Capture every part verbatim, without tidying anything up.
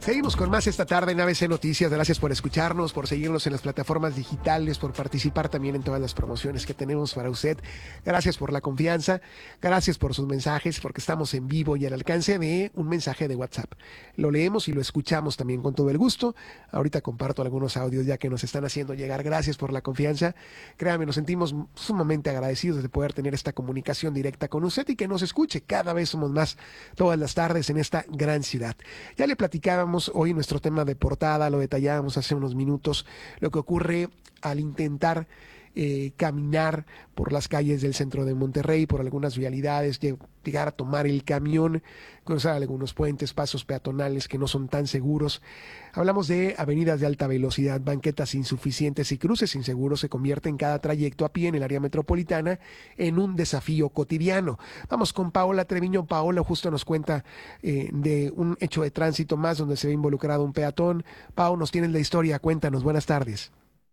Seguimos con más esta tarde en A B C Noticias. Gracias por escucharnos, por seguirnos en las plataformas digitales, por participar también en todas las promociones que tenemos para usted. Gracias por la confianza, gracias por sus mensajes, porque estamos en vivo y al alcance de un mensaje de WhatsApp. Lo leemos y lo escuchamos también con todo el gusto. Ahorita comparto algunos audios ya que nos están haciendo llegar. Gracias por la confianza. Créame, nos sentimos sumamente agradecidos de poder tener esta comunicación directa con usted y que nos escuche. Cada vez somos más todas las tardes en esta gran ciudad. Ya le platicábamos hoy nuestro tema de portada, lo detallábamos hace unos minutos, lo que ocurre al intentar eh, caminar por las calles del centro de Monterrey, por algunas vialidades, llegar a tomar el camión, cruzar algunos puentes, pasos peatonales que no son tan seguros. Hablamos de avenidas de alta velocidad, banquetas insuficientes y cruces inseguros. Se convierte en cada trayecto a pie en el área metropolitana en un desafío cotidiano. Vamos con Paola Treviño. Paola justo nos cuenta eh, de un hecho de tránsito más donde se ve involucrado un peatón. Pau, nos tienes la historia, cuéntanos, buenas tardes.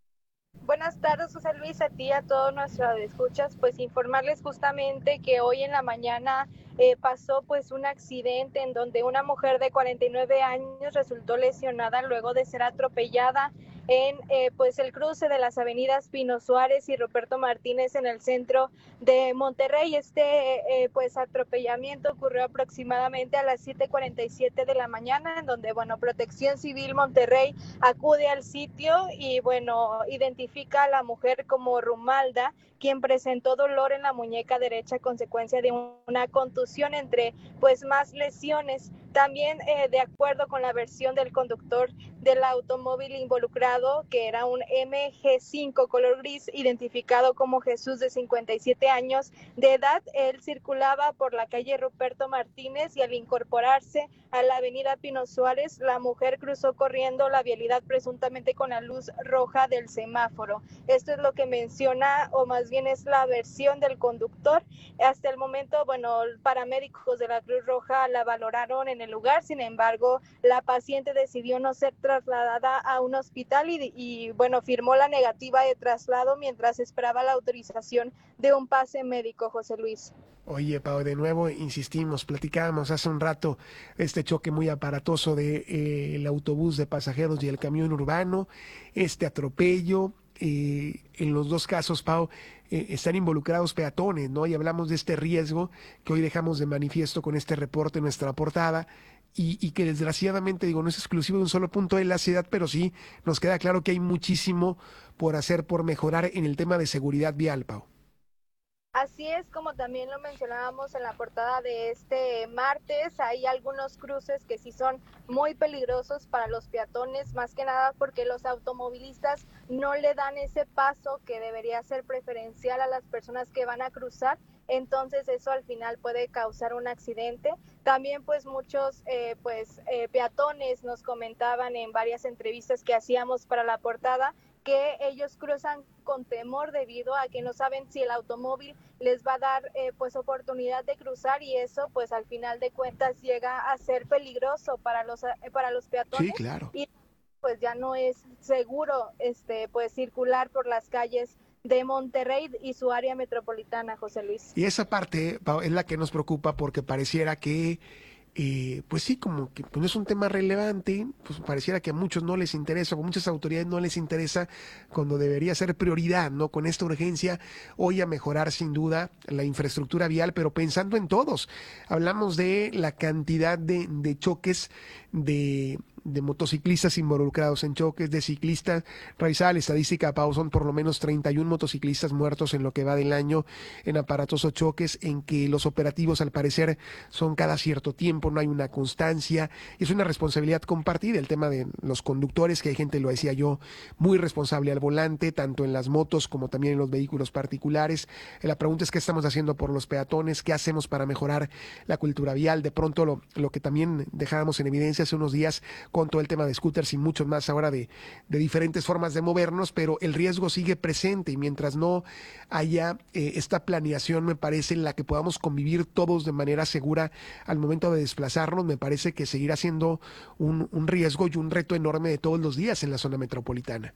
Buenas tardes, José Luis, a ti y a todos nuestros escuchas. Pues informarles justamente que hoy en la mañana eh, pasó pues un accidente en donde una mujer de cuarenta y nueve años resultó lesionada luego de ser atropellada en eh, pues el cruce de las avenidas Pino Suárez y Ruperto Martínez en el centro de Monterrey. Este eh, pues atropellamiento ocurrió aproximadamente a las siete cuarenta y siete de la mañana, en donde bueno, Protección Civil Monterrey acude al sitio y bueno, identifica a la mujer como Rumalda, quien presentó dolor en la muñeca derecha a consecuencia de una contusión, entre pues más lesiones. También eh, de acuerdo con la versión del conductor del automóvil involucrado, que era un M G cinco color gris, identificado como Jesús, de cincuenta y siete años de edad. Él circulaba por la calle Ruperto Martínez y al incorporarse a la avenida Pino Suárez, la mujer cruzó corriendo la vialidad presuntamente con la luz roja del semáforo. Esto es lo que menciona, o más bien es la versión del conductor. Hasta el momento, bueno, paramédicos de la Cruz Roja la valoraron en el lugar. Sin embargo, la paciente decidió no ser trasladada a un hospital y, y bueno, firmó la negativa de traslado mientras esperaba la autorización de un pase médico, José Luis. Oye, Pau, de nuevo insistimos, platicábamos hace un rato este choque muy aparatoso de eh, el autobús de pasajeros y el camión urbano, este atropello. Eh, en los dos casos, Pau, eh, están involucrados peatones, ¿no? Y hablamos de este riesgo que hoy dejamos de manifiesto con este reporte en nuestra portada. Y, y que desgraciadamente, digo, no es exclusivo de un solo punto de la ciudad, pero sí nos queda claro que hay muchísimo por hacer, por mejorar en el tema de seguridad vial, Pau. Así es, como también lo mencionábamos en la portada de este martes, hay algunos cruces que sí son muy peligrosos para los peatones, más que nada porque los automovilistas no le dan ese paso que debería ser preferencial a las personas que van a cruzar. Entonces eso al final puede causar un accidente. También pues muchos eh, pues eh, peatones nos comentaban en varias entrevistas que hacíamos para la portada que ellos cruzan con temor debido a que no saben si el automóvil les va a dar eh, pues oportunidad de cruzar, y eso pues al final de cuentas llega a ser peligroso para los eh, para los peatones. Sí, claro. Y pues ya no es seguro este pues circular por las calles de Monterrey y su área metropolitana, José Luis. Y esa parte, Pau, es la que nos preocupa porque pareciera que eh, pues sí, como que pues no es un tema relevante, pues pareciera que a muchos no les interesa, o a muchas autoridades no les interesa, cuando debería ser prioridad, ¿no? Con esta urgencia, hoy a mejorar sin duda la infraestructura vial, pero pensando en todos. Hablamos de la cantidad de, de choques de de motociclistas involucrados en choques, de ciclistas. Revisada la estadística, Pau, son por lo menos treinta y uno motociclistas muertos en lo que va del año en aparatosos choques, en que los operativos al parecer son cada cierto tiempo, no hay una constancia. Es una responsabilidad compartida el tema de los conductores, que hay gente, lo decía yo, muy responsable al volante, tanto en las motos como también en los vehículos particulares. La pregunta es qué estamos haciendo por los peatones, qué hacemos para mejorar la cultura vial. De pronto lo, lo que también dejábamos en evidencia hace unos días con todo el tema de scooters y muchos más ahora de, de diferentes formas de movernos, pero el riesgo sigue presente, y mientras no haya eh, esta planeación, me parece, en la que podamos convivir todos de manera segura al momento de desplazarnos, me parece que seguirá siendo un, un riesgo y un reto enorme de todos los días en la zona metropolitana.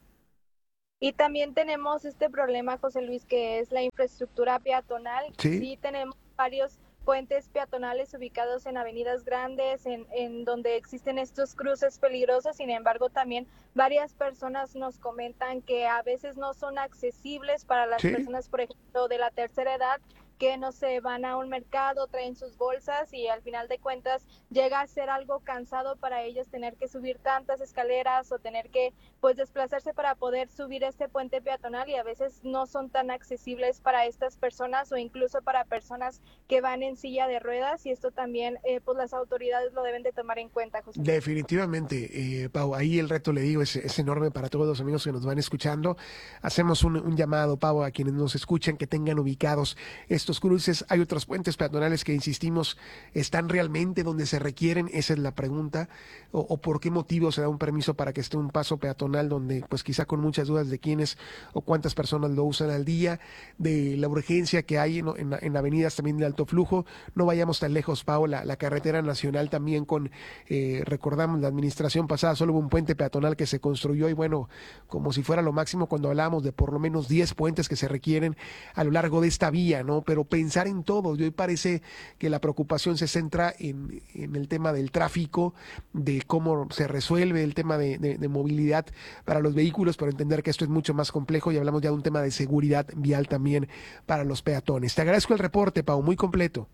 Y también tenemos este problema, José Luis, que es la infraestructura peatonal. Sí. Sí tenemos varios puentes peatonales ubicados en avenidas grandes, en, en donde existen estos cruces peligrosos. Sin embargo, también varias personas nos comentan que a veces no son accesibles para las ¿Sí? personas, por ejemplo, de la tercera edad, que no se van a un mercado, traen sus bolsas y al final de cuentas llega a ser algo cansado para ellos tener que subir tantas escaleras o tener que pues desplazarse para poder subir este puente peatonal, y a veces no son tan accesibles para estas personas o incluso para personas que van en silla de ruedas, y esto también eh, pues las autoridades lo deben de tomar en cuenta, José. Definitivamente, eh, Pau, ahí el reto, le digo, es, es enorme para todos los amigos que nos van escuchando. Hacemos un, un llamado, Pau, a quienes nos escuchan, que tengan ubicados estos cruces. Hay otros puentes peatonales que, insistimos, están realmente donde se requieren. Esa es la pregunta. O, o por qué motivo se da un permiso para que esté un paso peatonal donde, pues quizá con muchas dudas de quiénes o cuántas personas lo usan al día, de la urgencia que hay en, en, en avenidas también de alto flujo. No vayamos tan lejos, Pau, la, la carretera nacional también con, eh, recordamos, la administración pasada solo hubo un puente peatonal que se construyó, y bueno, como si fuera lo máximo cuando hablábamos de por lo menos diez puentes que se requieren a lo largo de esta vía, ¿no? Pero pensar en todo, y hoy parece que la preocupación se centra en, en el tema del tráfico, de cómo se resuelve el tema de, de, de movilidad para los vehículos, pero entender que esto es mucho más complejo, y hablamos ya de un tema de seguridad vial también para los peatones. Te agradezco el reporte, Pau, muy completo.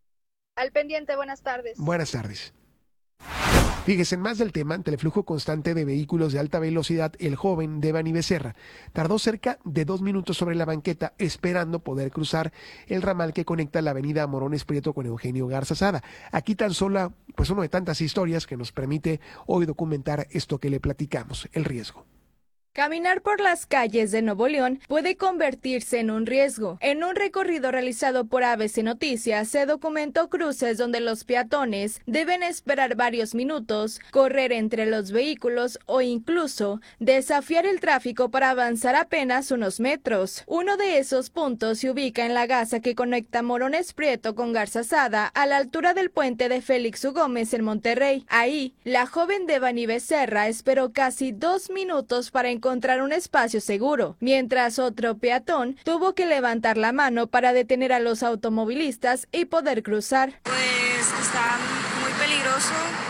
Al pendiente, buenas tardes. Buenas tardes. Fíjese, en más del tema, ante el flujo constante de vehículos de alta velocidad, el joven Devani Becerra tardó cerca de dos minutos sobre la banqueta esperando poder cruzar el ramal que conecta la avenida Morones Prieto con Eugenio Garza Sada. Aquí tan solo, pues uno de tantas historias que nos permite hoy documentar esto que le platicamos, el riesgo. Caminar por las calles de Nuevo León puede convertirse en un riesgo. En un recorrido realizado por A B C Noticias se documentó cruces donde los peatones deben esperar varios minutos, correr entre los vehículos o incluso desafiar el tráfico para avanzar apenas unos metros. Uno de esos puntos se ubica en la gasa que conecta Morones Prieto con Garza Sada a la altura del puente de Félix U. Gómez en Monterrey. Ahí, la joven Devani Becerra esperó casi dos minutos para encontrar encontrar un espacio seguro, mientras otro peatón tuvo que levantar la mano para detener a los automovilistas y poder cruzar. Pues está muy peligroso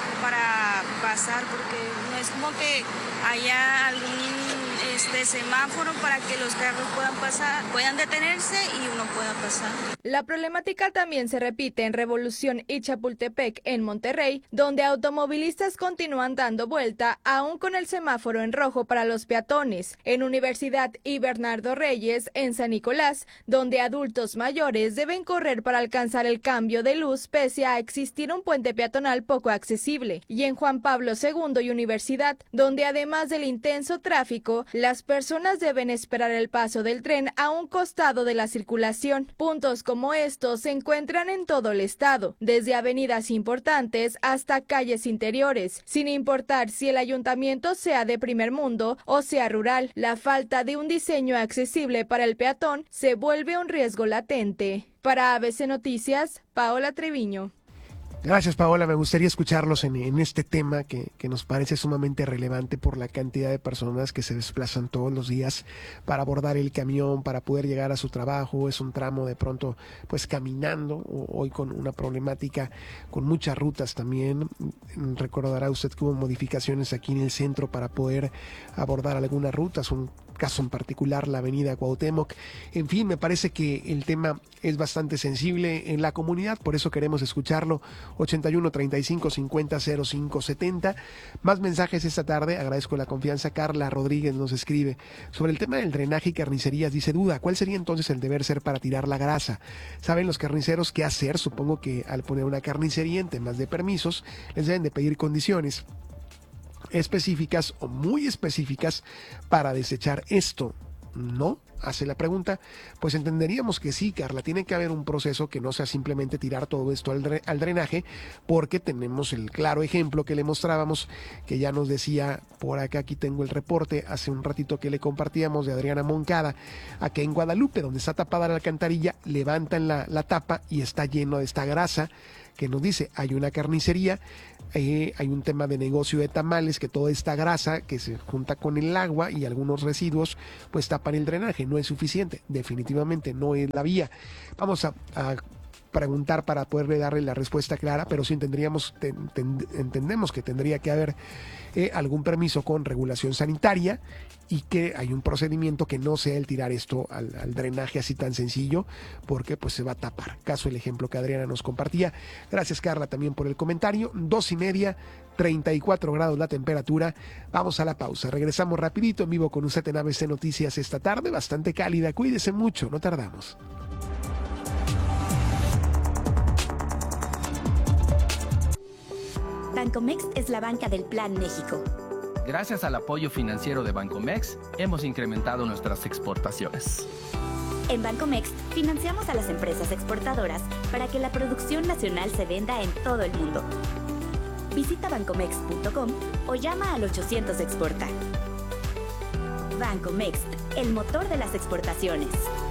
para pasar porque no es como que haya algún este semáforo para que los carros puedan pasar, puedan detenerse y uno pueda pasar. La problemática también se repite en Revolución y Chapultepec en Monterrey, donde automovilistas continúan dando vuelta aún con el semáforo en rojo para los peatones. En Universidad y Bernardo Reyes en San Nicolás, donde adultos mayores deben correr para alcanzar el cambio de luz pese a existir un puente peatonal poco accesible. Y en Juan Pablo segundo y Universidad, donde además del intenso tráfico, las personas deben esperar el paso del tren a un costado de la circulación. Puntos como estos se encuentran en todo el estado, desde avenidas importantes hasta calles interiores, sin importar si el ayuntamiento sea de primer mundo o sea rural. La falta de un diseño accesible para el peatón se vuelve un riesgo latente. Para A B C Noticias, Paola Treviño. Gracias, Paola. Me gustaría escucharlos en, en este tema que, que nos parece sumamente relevante por la cantidad de personas que se desplazan todos los días para abordar el camión, para poder llegar a su trabajo. Es un tramo de pronto pues caminando, hoy con una problemática con muchas rutas también. Recordará usted que hubo modificaciones aquí en el centro para poder abordar algunas rutas, un caso en particular la avenida Cuauhtémoc. En fin, me parece que el tema es bastante sensible en la comunidad, por eso queremos escucharlo. ochenta y uno, treinta y cinco, cincuenta, cero cinco, setenta. Más mensajes esta tarde, agradezco la confianza. Carla Rodríguez nos escribe sobre el tema del drenaje y carnicerías, dice: duda, ¿cuál sería entonces el deber ser para tirar la grasa? ¿Saben los carniceros qué hacer? Supongo que al poner una carnicería en temas de permisos les deben de pedir condiciones específicas o muy específicas para desechar esto, ¿no? Hace la pregunta. Pues entenderíamos que sí, Carla, tiene que haber un proceso que no sea simplemente tirar todo esto al, dre- al drenaje, porque tenemos el claro ejemplo que le mostrábamos, que ya nos decía por acá, aquí tengo el reporte hace un ratito que le compartíamos de Adriana Moncada, aquí en Guadalupe, donde está tapada la alcantarilla, levantan la, la tapa y está lleno de esta grasa que nos dice, hay una carnicería, eh, hay un tema de negocio de tamales, que toda esta grasa que se junta con el agua y algunos residuos, pues tapan el drenaje. No es suficiente, definitivamente no es la vía. Vamos a, a preguntar para poderle darle la respuesta clara, pero sí tendríamos, ten, ten, entendemos que tendría que haber eh, algún permiso con regulación sanitaria y que hay un procedimiento que no sea el tirar esto al, al drenaje así tan sencillo, porque pues se va a tapar. Caso el ejemplo que Adriana nos compartía. Gracias, Carla, también por el comentario. Dos y media, treinta y cuatro grados la temperatura. Vamos a la pausa. Regresamos rapidito en vivo con usted en A B C Noticias esta tarde, bastante cálida. Cuídese mucho, no tardamos. Bancomext es la banca del Plan México. Gracias al apoyo financiero de Bancomext, hemos incrementado nuestras exportaciones. En Bancomext financiamos a las empresas exportadoras para que la producción nacional se venda en todo el mundo. Visita bancomext punto com o llama al ochocientos exporta. Bancomext, el motor de las exportaciones.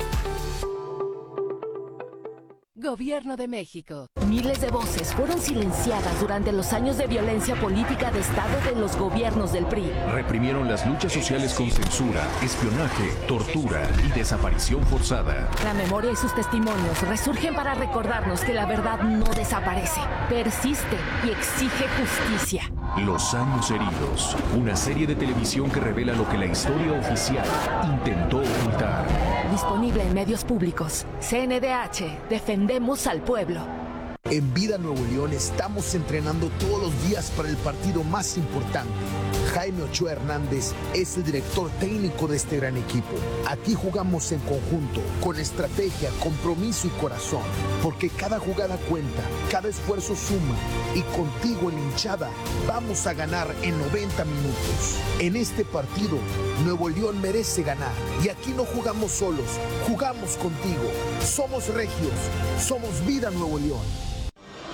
Gobierno de México. Miles de voces fueron silenciadas durante los años de violencia política de Estado de los gobiernos del P R I. Reprimieron las luchas sociales con censura, espionaje, tortura y desaparición forzada. La memoria y sus testimonios resurgen para recordarnos que la verdad no desaparece, persiste y exige justicia. Los años heridos, una serie de televisión que revela lo que la historia oficial intentó ocultar. Disponible en medios públicos. C N D H, defendemos al pueblo. En Vida Nuevo León estamos entrenando todos los días para el partido más importante. Jaime Ochoa Hernández es el director técnico de este gran equipo. Aquí jugamos en conjunto, con estrategia, compromiso y corazón, porque cada jugada cuenta, cada esfuerzo suma, y contigo en la hinchada vamos a ganar en noventa minutos. En este partido, Nuevo León merece ganar, y aquí no jugamos solos, jugamos contigo. Somos regios, somos Vida Nuevo León.